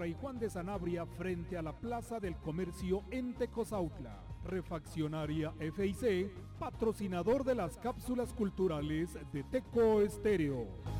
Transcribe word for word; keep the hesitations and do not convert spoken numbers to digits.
Fray Juan de Sanabria frente a la Plaza del Comercio en Tecozautla. Refaccionaria F I C, patrocinador de las cápsulas culturales de Teco Estéreo.